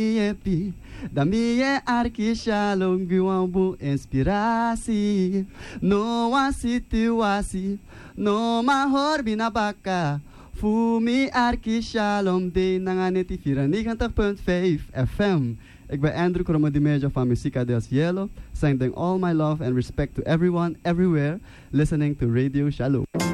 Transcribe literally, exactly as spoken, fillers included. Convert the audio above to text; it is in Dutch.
Epi, da minha arque shalom guambu inspiratie. No one situatie, no mahor binabaka. Fumi arque shalom de nanganeti vira negentig punt vijf F M. Ik ben Andrew Kromodimeja van Musica del Cielo, sending all my love and respect to everyone, everywhere, listening to Radio Shalom.